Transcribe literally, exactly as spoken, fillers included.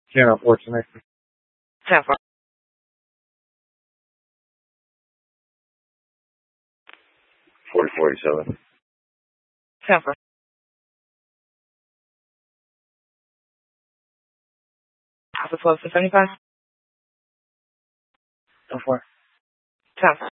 Channel four tonight. ten four. forty forty-seven. ten four. Alpha twelve to seventy-five. ten four. ten four.